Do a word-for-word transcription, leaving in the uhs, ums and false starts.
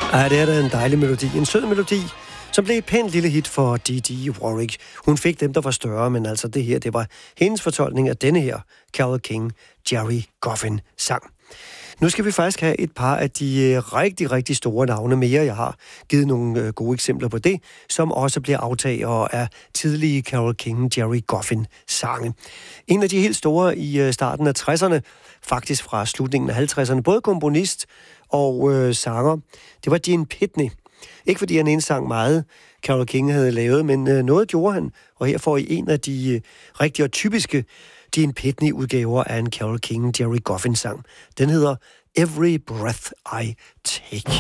Ej, det er da en dejlig melodi. En sød melodi, som blev et pænt lille hit for Dee Dee Warwick. Hun fik dem, der var større, men altså det her, det var hendes fortolkning af denne her Carole King, Jerry Goffin sang. Nu skal vi faktisk have et par af de rigtig, rigtig store navne mere. Jeg har givet nogle gode eksempler på det, som også bliver aftagere af tidlige Carole King, Jerry Goffin sange. En af de helt store i starten af tresserne, faktisk fra slutningen af halvtredserne, både komponist og øh, sanger, det var Gene Pitney. Ikke fordi han indsang meget, Carole King havde lavet, men øh, noget gjorde han, og her får I en af de øh, rigtige og typiske Gene Pitney-udgaver af en Carole King, Jerry Goffin-sang. Den hedder Every Breath I Take.